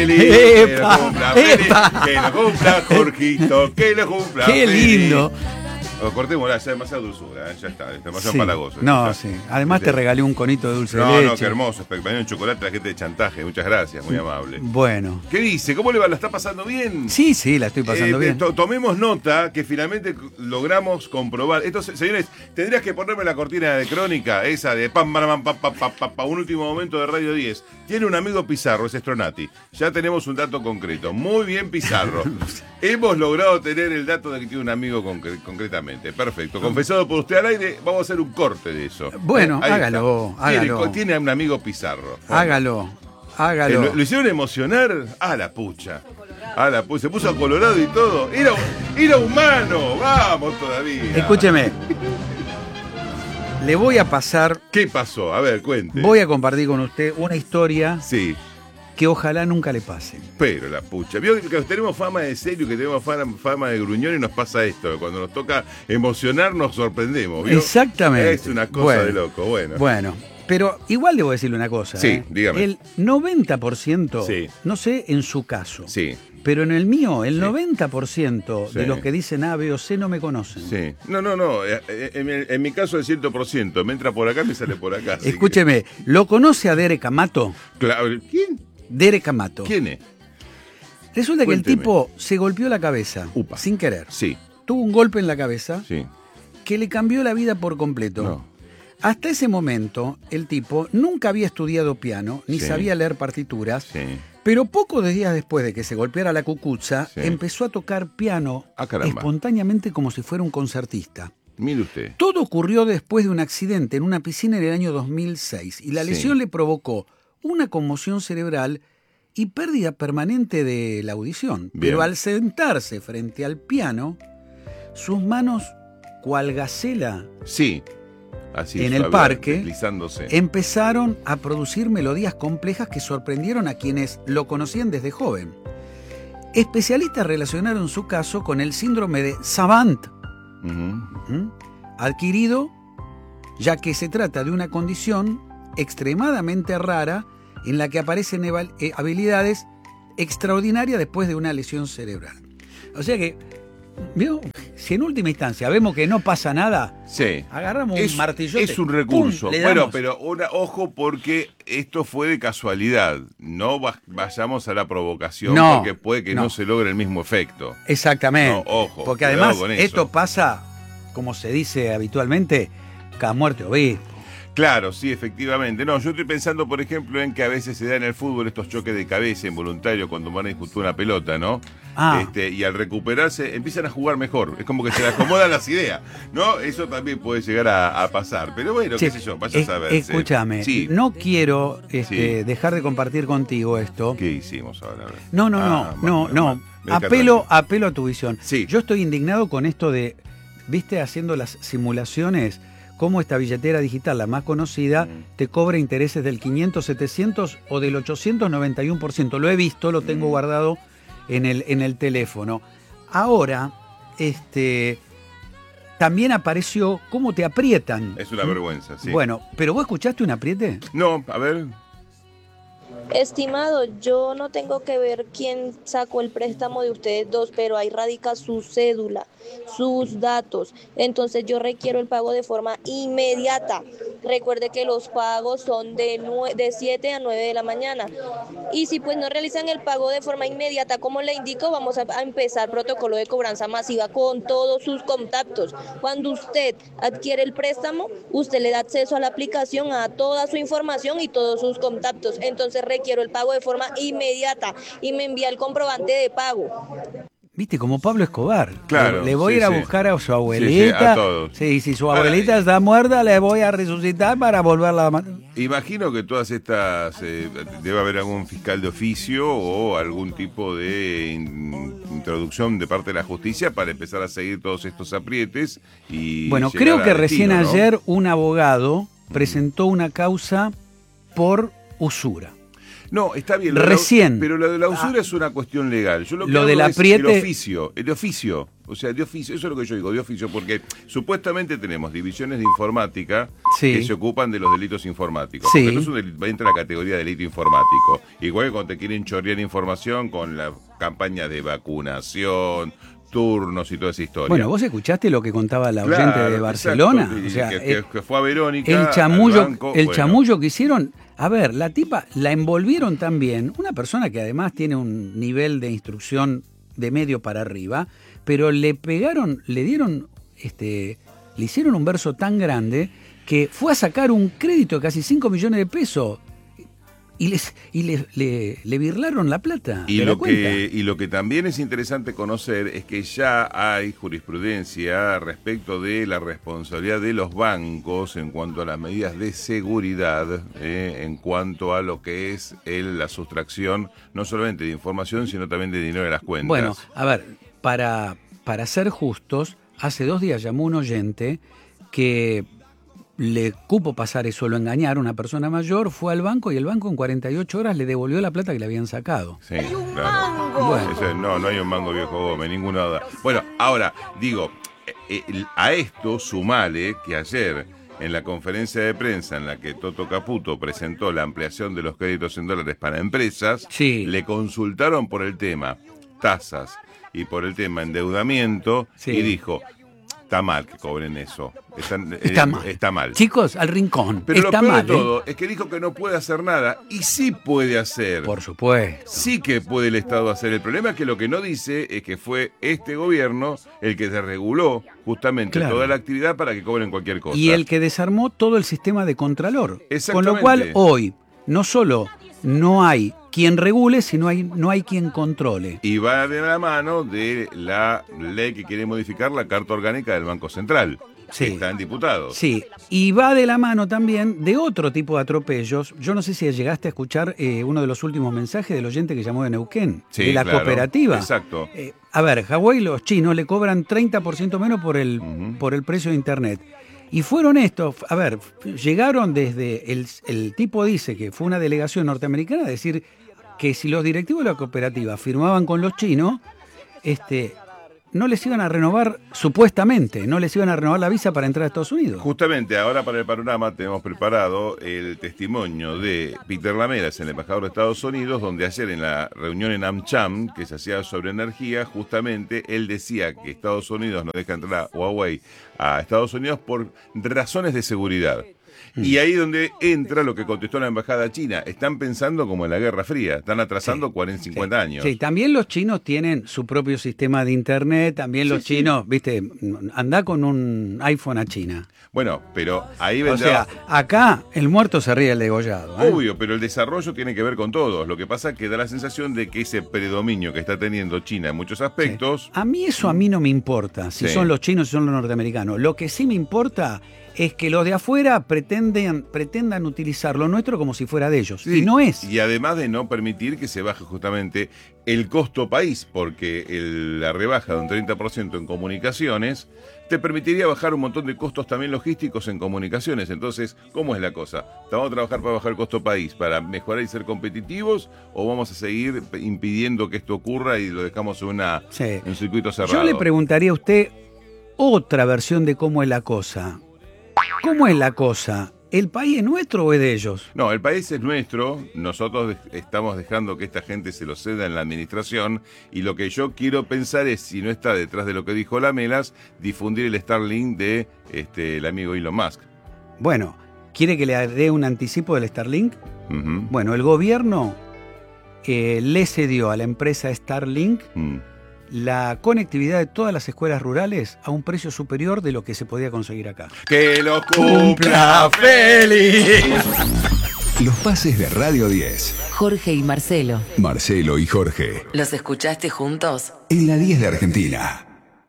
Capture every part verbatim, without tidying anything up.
Feliz, ¡Epa! que lo cumpla feliz, ¡Epa! que lo cumpla Jorgito, que lo cumpla ¡Qué feliz. lindo! O cortémosla, ya es demasiada dulzura, ¿eh? Ya está, es demasiado Sí. palagoso. No, Ya. sí. Además te regalé un conito de dulce de No, leche. no, qué hermoso. Espectacular en chocolate a la gente de Chantaje. Muchas gracias, muy amable. Bueno. ¿Qué dice? ¿Cómo le va? ¿La está pasando bien? Sí, sí, la estoy pasando Eh, bien. to- tomemos nota que finalmente logramos comprobar. Esto, se- señores, tendrías que ponerme la cortina de crónica, esa de pam, pam, pam, pam, pam, pam, pam, un último momento de Radio diez. Tiene un amigo Pizarro, es Stronati. Ya tenemos un dato concreto. Muy bien, Pizarro. Hemos logrado tener el dato de que tiene un amigo concre- concretamente. Perfecto. Confesado por usted al aire, vamos a hacer un corte de eso. Bueno, Ahí hágalo, está. Tiene, hágalo. tiene un amigo Pizarro. Hágalo, hágalo. Eh, ¿Lo, lo hicieron emocionar? A la pucha. A la pucha. Se puso colorado y todo. Era, era humano. Vamos todavía. Escúcheme. Le voy a pasar, ¿Qué pasó? A ver, cuente. voy a compartir con usted una historia Sí, que ojalá nunca le pase. pero la pucha. Vio que tenemos fama de serio, que tenemos fama, fama de gruñón y nos pasa esto. Cuando nos toca emocionar nos sorprendemos. ¿Vio? Exactamente. Es una cosa Bueno, de loco. Bueno. Bueno, pero igual debo decirle una cosa. Sí, ¿eh? dígame. El noventa por ciento, Sí. no sé en su caso, Sí, pero en el mío, el Sí. noventa por ciento de Sí. los que dicen A, B o C no me conocen. sí. No, no, no. eh, eh, En, mi- en mi caso el cien por ciento. Me entra por acá y me sale por acá. así que- Escúcheme, ¿lo conoce a Derek Amato? Claro. ¿Quién? Derek Amato. ¿Quién es? Resulta que el Cuénteme. tipo se golpeó la cabeza, Upa. sin querer. Sí, Tuvo un golpe en la cabeza sí. que le cambió la vida por completo. No. Hasta ese momento, el tipo nunca había estudiado piano, ni Sí. sabía leer partituras, Sí. pero pocos días después de que se golpeara la cucuza, Sí. empezó a tocar piano Ah, caramba. espontáneamente como si fuera un concertista. Mire usted. Todo ocurrió después de un accidente en una piscina en el año dos mil seis y la Sí. lesión le provocó una conmoción cerebral y pérdida permanente de la audición. Bien. Pero al sentarse frente al piano, sus manos, cual gacela, Sí. Así En el suave, parque, deslizándose. empezaron a producir melodías complejas que sorprendieron a quienes lo conocían desde joven. Especialistas relacionaron su caso con el síndrome de Savant, Ujú. ¿m? adquirido ya que se trata de una condición extremadamente rara en la que aparecen eval- eh, habilidades extraordinarias después de una lesión cerebral. O sea que, ¿vio? Si en última instancia vemos que no pasa nada, Sí. agarramos Es, un martillote. es un recurso. ¡pum! Le Bueno, damos. pero una, ojo porque esto fue de casualidad. No va- vayamos a la provocación No, porque puede que no. no. se logre el mismo efecto. Exactamente. No, ojo, Porque cuidado además con eso. esto pasa, como se dice habitualmente, cada muerte obispo. Claro, sí, efectivamente. No, yo estoy pensando, por ejemplo, en que a veces se da en el fútbol estos choques de cabeza involuntarios cuando van a disputar una pelota, ¿no? Ah. Este, y al recuperarse empiezan a jugar mejor. Es como que se le acomodan las ideas, ¿no? Eso también puede llegar a, a pasar. Pero bueno, Che, qué sé yo, vaya es- a saber. Escúchame, Sí. no quiero este, Sí. dejar de compartir contigo esto. ¿Qué hicimos ahora? No, no, Ah, no, bueno, no, menos no. mal. Me descartaste. Apelo, apelo a tu visión. Sí. Yo estoy indignado con esto de, viste, haciendo las simulaciones, cómo esta billetera digital, la más conocida, Mm. te cobra intereses del quinientos, setecientos o del ochocientos noventa y uno por ciento. Lo he visto, lo tengo Mm. guardado en el, en el teléfono. Ahora, este, también apareció cómo te aprietan. Es una vergüenza, sí. Bueno, ¿pero vos escuchaste un apriete? No, a ver. Estimado, yo no tengo que ver quién sacó el préstamo de ustedes dos, pero ahí radica su cédula, sus datos. Entonces yo requiero el pago de forma inmediata. Recuerde que los pagos son de, nue- de siete a nueve de la mañana. Y si pues no realizan el pago de forma inmediata, como le indico, vamos a, a empezar protocolo de cobranza masiva con todos sus contactos. Cuando usted adquiere el préstamo, usted le da acceso a la aplicación, a toda su información y todos sus contactos. Entonces requiero el pago de forma inmediata y me envía el comprobante de pago. Viste, como Pablo Escobar. Claro, Le, le voy sí, a ir a sí. buscar a su Sí, sí, abuelita. a todos. Sí, si su Ahora, abuelita está muerta, le voy a resucitar para volverla a matar. Imagino que todas estas, eh, debe haber algún fiscal de oficio o algún tipo de in- introducción de parte de la justicia para empezar a seguir todos estos aprietes y Bueno, llegar creo a que destino, recién ¿no? ayer un abogado presentó una causa por usura. No, está bien. lo de la- Recién. pero lo de la usura es una cuestión legal. Yo lo que Lo hablo del es apriete- el oficio, el oficio. O sea, de oficio, eso es lo que yo digo, de oficio, porque supuestamente tenemos divisiones de informática sí. que se ocupan de los delitos informáticos. Sí. Porque no es un delito, entra en la categoría de delito informático. Igual que cuando te quieren chorrear información con la campaña de vacunación, turnos y toda esa historia. Bueno, vos escuchaste lo que contaba la Claro, oyente de Barcelona. exacto, y O sea, que, que- el, que fue a Verónica. el chamullo, al banco, el bueno. chamullo que hicieron. A ver, la tipa la envolvieron también. Una persona que además tiene un nivel de instrucción de medio para arriba, pero le pegaron, le dieron, este, le hicieron un verso tan grande que fue a sacar un crédito de casi cinco millones de pesos. Y, les, y le, le, le birlaron la plata. Y ¿te lo, das cuenta? que, y lo que también es interesante conocer es que ya hay jurisprudencia respecto de la responsabilidad de los bancos en cuanto a las medidas de seguridad, eh, en cuanto a lo que es el, la sustracción no solamente de información, sino también de dinero de las cuentas. Bueno, a ver, para, para ser justos, hace dos días llamó un oyente que le cupo pasar eso, lo engañaron, una persona mayor, fue al banco y el banco en cuarenta y ocho horas le devolvió la plata que le habían sacado. Sí, claro. Bueno. Ese- no, no hay un mango viejo Gómez, ninguna duda. Bueno, ahora, digo, eh, eh, a esto sumale que ayer, en la conferencia de prensa en la que Toto Caputo presentó la ampliación de los créditos en dólares para empresas, Sí. le consultaron por el tema tasas y por el tema endeudamiento, Sí. y dijo, está mal que cobren eso. Están- Está eh, mal. Está mal. Chicos, al rincón. Pero Está lo peor mal, de ¿eh? todo es que dijo que no puede hacer nada, y sí puede hacer. Por supuesto. Sí que puede el Estado hacer. El problema es que lo que no dice es que fue este gobierno el que desreguló justamente Claro. toda la actividad para que cobren cualquier cosa. Y el que desarmó todo el sistema de Contralor. Con Exactamente. lo cual, hoy, no solo no hay quien regule, sino hay, no hay quien controle. Y va de la mano de la ley que quiere modificar la Carta Orgánica del Banco Central. Sí. Que está en diputados. Sí, y va de la mano también de otro tipo de atropellos. Yo no sé si llegaste a escuchar eh, uno de los últimos mensajes del oyente que llamó de Neuquén, Sí, de la claro. cooperativa. Exacto. Eh, a ver, Hawái los chinos le cobran treinta por ciento menos por el, Ujú. por el precio de Internet. Y fueron estos, a ver, llegaron desde, el, el tipo dice que fue una delegación norteamericana a decir que si los directivos de la cooperativa firmaban con los chinos, este, no les iban a renovar, supuestamente, no les iban a renovar la visa para entrar a Estados Unidos. Justamente ahora para el panorama tenemos preparado el testimonio de Peter Lamelas, el embajador de Estados Unidos, donde ayer en la reunión en AmCham, que se hacía sobre energía, justamente él decía que Estados Unidos no deja entrar a Huawei a Estados Unidos por razones de seguridad. Y ahí donde entra lo que contestó la embajada china. Están pensando como en la Guerra Fría, están atrasando Sí, cuarenta, cincuenta años. Sí, también los chinos tienen su propio sistema de internet, también los Sí, sí. chinos, viste, anda con un iPhone a China. Bueno, pero ahí O vendrá... sea, acá el muerto se ríe del degollado. ¿eh? Obvio, pero el desarrollo tiene que ver con todos. Lo que pasa es que da la sensación de que ese predominio que está teniendo China en muchos aspectos... A mí eso a mí no me importa, si Sí. son los chinos o son los norteamericanos. Lo que sí me importa es que los de afuera pretenden, pretendan utilizar lo nuestro como si fuera de ellos. Sí, Y no es. Y además de no permitir que se baje justamente el costo país, porque el- la rebaja de un treinta por ciento en comunicaciones te permitiría bajar un montón de costos también logísticos en comunicaciones. Entonces, ¿cómo es la cosa? ¿Vamos a trabajar para bajar el costo país, para mejorar y ser competitivos, o vamos a seguir impidiendo que esto ocurra y lo dejamos en, una, Sí. en un circuito cerrado? Yo le preguntaría a usted otra versión de cómo es la cosa. ¿Cómo es la cosa? ¿El país es nuestro o es de ellos? No, el país es nuestro, nosotros de- estamos dejando que esta gente se lo ceda en la administración, y lo que yo quiero pensar es, si no está detrás de lo que dijo Lamelas, difundir el Starlink de este, el amigo Elon Musk. Bueno, ¿quiere que le dé un anticipo del Starlink? Ujú. Bueno, el gobierno eh, le cedió a la empresa Starlink Mm. la conectividad de todas las escuelas rurales a un precio superior de lo que se podía conseguir acá. ¡Que lo cumpla feliz! Los pases de Radio diez. Jorge y Marcelo. Marcelo y Jorge. ¿Los escuchaste juntos? En la diez de Argentina.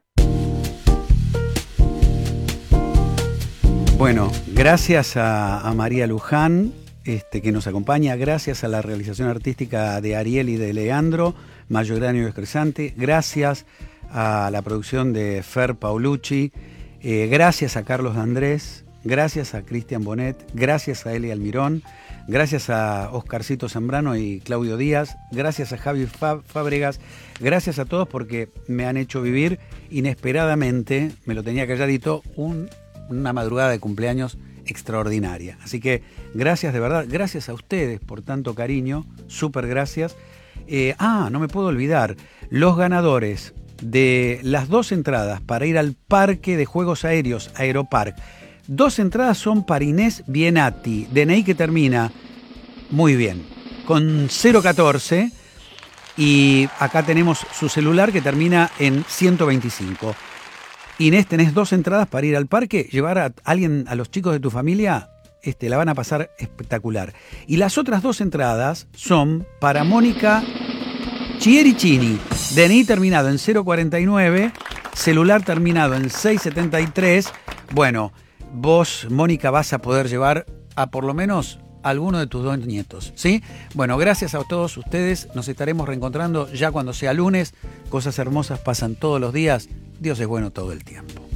Bueno, gracias a, a María Luján, este, que nos acompaña, gracias a la realización artística de Ariel y de Leandro, Mayoranio Escresante, gracias a la producción de Fer Paulucci, eh, gracias a Carlos Andrés, gracias a Cristian Bonet, gracias a Eli Almirón, gracias a Oscarcito Zambrano y Claudio Díaz, gracias a Javi Fábregas, gracias a todos porque me han hecho vivir inesperadamente, me lo tenía calladito, un, una madrugada de cumpleaños extraordinaria. Así que gracias de verdad, gracias a ustedes por tanto cariño, súper gracias. Eh, ah, no me puedo olvidar, los ganadores de las dos entradas para ir al Parque de Juegos Aéreos, Aeropark. Dos entradas son para Inés Bienati, D N I que termina muy bien, con cero catorce, y acá tenemos su celular que termina en ciento veinticinco. Inés, tenés dos entradas para ir al parque, llevar a alguien, a los chicos de tu familia, este, la van a pasar espectacular. Y las otras dos entradas son para Mónica Chiericini, D N I terminado en cero cuarenta y nueve, celular terminado en seiscientos setenta y tres. Bueno, vos, Mónica, vas a poder llevar a por lo menos alguno de tus dos nietos, ¿sí? Bueno, gracias a todos ustedes, nos estaremos reencontrando ya cuando sea lunes. Cosas hermosas pasan todos los días, Dios es bueno todo el tiempo.